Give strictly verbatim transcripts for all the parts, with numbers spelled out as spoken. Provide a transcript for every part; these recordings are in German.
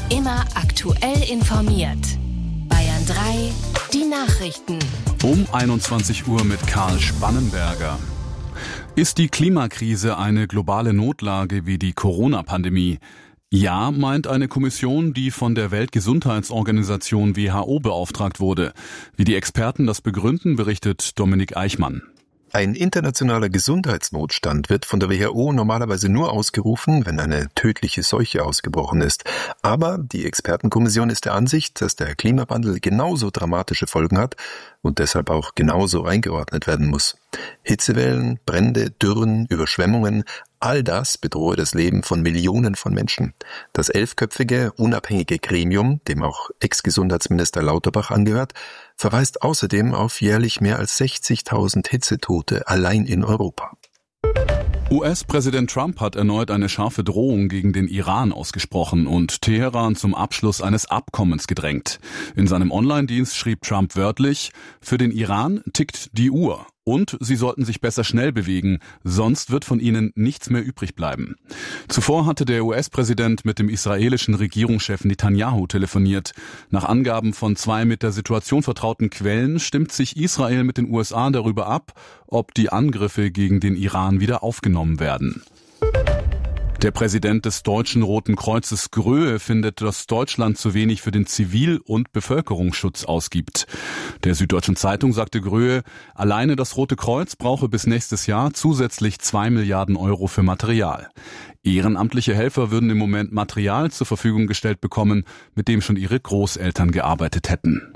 Immer aktuell informiert. Bayern drei, die Nachrichten. Um einundzwanzig Uhr mit Karl Spannenberger. Ist die Klimakrise eine globale Notlage wie die Corona-Pandemie? Ja, meint eine Kommission, die von der Weltgesundheitsorganisation W H O beauftragt wurde. Wie die Experten das begründen, berichtet Dominik Eichmann. Ein internationaler Gesundheitsnotstand wird von der W H O normalerweise nur ausgerufen, wenn eine tödliche Seuche ausgebrochen ist. Aber die Expertenkommission ist der Ansicht, dass der Klimawandel genauso dramatische Folgen hat und deshalb auch genauso eingeordnet werden muss. Hitzewellen, Brände, Dürren, Überschwemmungen, all das bedrohe das Leben von Millionen von Menschen. Das elfköpfige, unabhängige Gremium, dem auch Ex-Gesundheitsminister Lauterbach angehört, verweist außerdem auf jährlich mehr als sechzigtausend Hitzetote allein in Europa. U S-Präsident Trump hat erneut eine scharfe Drohung gegen den Iran ausgesprochen und Teheran zum Abschluss eines Abkommens gedrängt. In seinem Online-Dienst schrieb Trump wörtlich: Für den Iran tickt die Uhr. Und sie sollten sich besser schnell bewegen, sonst wird von ihnen nichts mehr übrig bleiben. Zuvor hatte der U S-Präsident mit dem israelischen Regierungschef Netanyahu telefoniert. Nach Angaben von zwei mit der Situation vertrauten Quellen stimmt sich Israel mit den U S A darüber ab, ob die Angriffe gegen den Iran wieder aufgenommen werden. Der Präsident des Deutschen Roten Kreuzes Gröhe findet, dass Deutschland zu wenig für den Zivil- und Bevölkerungsschutz ausgibt. Der Süddeutschen Zeitung sagte Gröhe, alleine das Rote Kreuz brauche bis nächstes Jahr zusätzlich zwei Milliarden Euro für Material. Ehrenamtliche Helfer würden im Moment Material zur Verfügung gestellt bekommen, mit dem schon ihre Großeltern gearbeitet hätten.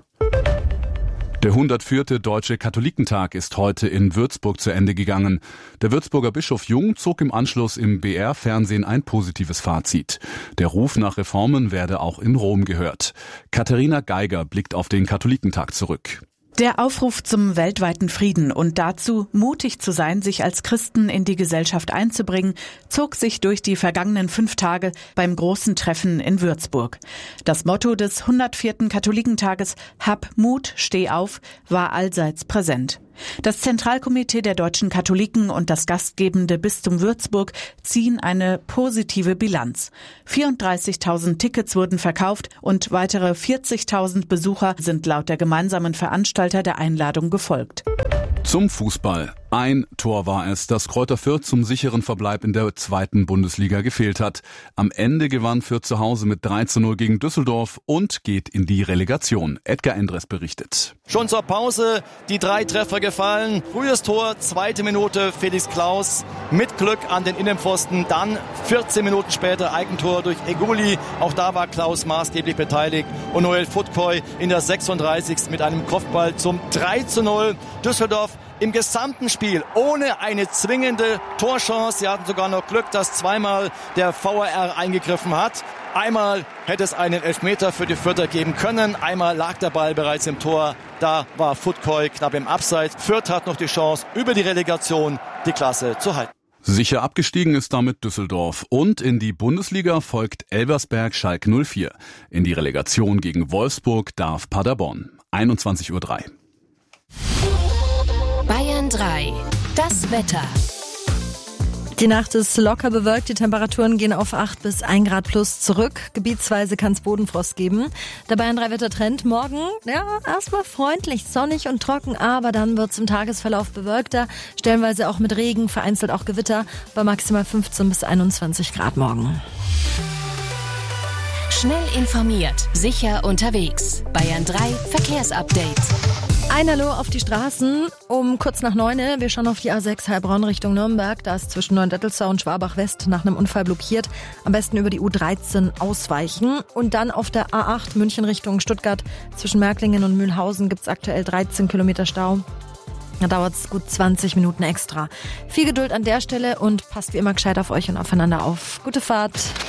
Der hundertvierte Deutsche Katholikentag ist heute in Würzburg zu Ende gegangen. Der Würzburger Bischof Jung zog im Anschluss im B R-Fernsehen ein positives Fazit. Der Ruf nach Reformen werde auch in Rom gehört. Katharina Geiger blickt auf den Katholikentag zurück. Der Aufruf zum weltweiten Frieden und dazu, mutig zu sein, sich als Christen in die Gesellschaft einzubringen, zog sich durch die vergangenen fünf Tage beim großen Treffen in Würzburg. Das Motto des hundertvierten Katholikentages »Hab Mut, steh auf« war allseits präsent. Das Zentralkomitee der deutschen Katholiken und das gastgebende Bistum Würzburg ziehen eine positive Bilanz. vierunddreißigtausend Tickets wurden verkauft und weitere vierzigtausend Besucher sind laut der gemeinsamen Veranstalter der Einladung gefolgt. Zum Fußball. Ein Tor war es, das Kräuter Fürth zum sicheren Verbleib in der zweiten Bundesliga gefehlt hat. Am Ende gewann Fürth zu Hause mit drei zu null gegen Düsseldorf und geht in die Relegation. Edgar Endres berichtet. Schon zur Pause die drei Treffer gefallen. Frühes Tor, zweite Minute Felix Klaus mit Glück an den Innenpfosten. Dann vierzehn Minuten später Eigentor durch Eguli. Auch da war Klaus maßgeblich beteiligt. Und Noel Futkoy in der sechsunddreißigsten mit einem Kopfball zum drei zu null. Düsseldorf im gesamten Spiel ohne eine zwingende Torchance. Sie hatten sogar noch Glück, dass zweimal der V A R eingegriffen hat. Einmal hätte es einen Elfmeter für die Fürther geben können. Einmal lag der Ball bereits im Tor. Da war Futkoy knapp im Abseits. Fürth hat noch die Chance, über die Relegation die Klasse zu halten. Sicher abgestiegen ist damit Düsseldorf. Und in die Bundesliga folgt Elversberg Schalke null vier. In die Relegation gegen Wolfsburg darf Paderborn. einundzwanzig Uhr drei. Bayern drei, das Wetter. Die Nacht ist locker bewölkt, die Temperaturen gehen auf acht bis ein Grad plus zurück. Gebietsweise kann es Bodenfrost geben. Der Bayern drei Wettertrend morgen, ja, erstmal freundlich, sonnig und trocken, aber dann wird es im Tagesverlauf bewölkter, stellenweise auch mit Regen, vereinzelt auch Gewitter, bei maximal fünfzehn bis einundzwanzig Grad morgen. Schnell informiert, sicher unterwegs. Bayern drei Verkehrsupdate. Ein Hallo auf die Straßen um kurz nach neun. Wir schauen auf die A sechs Heilbronn Richtung Nürnberg. Da ist zwischen Neuendettelsau und Schwabach West nach einem Unfall blockiert. Am besten über die U dreizehn ausweichen. Und dann auf der A acht München Richtung Stuttgart zwischen Märklingen und Mühlhausen gibt es aktuell dreizehn Kilometer Stau. Da dauert es gut zwanzig Minuten extra. Viel Geduld an der Stelle und passt wie immer gescheit auf euch und aufeinander auf. Gute Fahrt.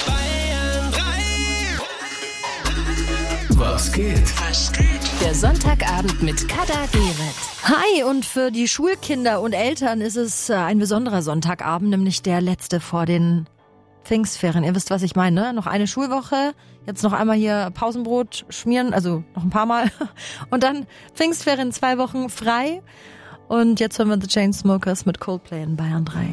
Was geht? Was geht? Der Sonntagabend mit Kader Gerrit. Hi, und für die Schulkinder und Eltern ist es ein besonderer Sonntagabend, nämlich der letzte vor den Pfingstferien. Ihr wisst, was ich meine, ne? Noch eine Schulwoche, jetzt noch einmal hier Pausenbrot schmieren, also noch ein paar Mal. Und dann Pfingstferien, zwei Wochen frei. Und jetzt hören wir The Chainsmokers mit Coldplay in Bayern drei.